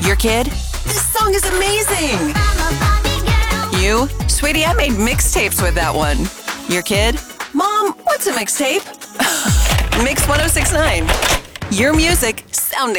Your kid? This song is amazing! You? Sweetie, I made mixtapes with that one. Your kid? Mom, what's a mixtape? Mix 1069. Your music, sounding